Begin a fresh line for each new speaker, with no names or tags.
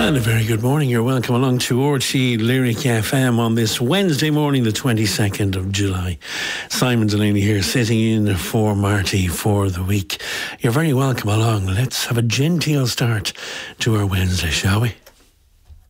And a very good morning. You're welcome along to RT Lyric FM on this Wednesday morning, the 22nd of July. Simon Delaney here, sitting in for Marty for the week. You're very welcome along. Let's have a genteel start to our Wednesday, shall we?